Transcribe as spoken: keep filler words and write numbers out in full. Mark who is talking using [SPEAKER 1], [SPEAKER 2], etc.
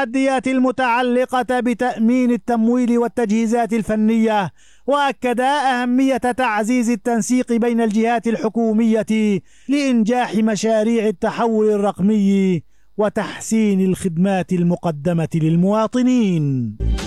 [SPEAKER 1] التحديات المتعلقة بتأمين التمويل والتجهيزات الفنية، وأكد أهمية تعزيز التنسيق بين الجهات الحكومية لإنجاح مشاريع التحول الرقمي وتحسين الخدمات المقدمة للمواطنين.